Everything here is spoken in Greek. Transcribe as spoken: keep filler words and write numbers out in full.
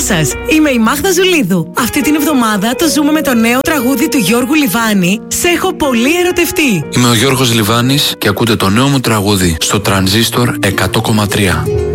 σας, είμαι η Μάγδα Ζουλίδου. Αυτή την εβδομάδα το ζούμε με το νέο τραγούδι του Γιώργου Λιβάνη, «Σε έχω πολύ ερωτευτεί». Είμαι ο Γιώργος Λιβάνης και ακούτε το νέο μου τραγούδι στο Τρανζίστορ εκατό κόμμα τρία.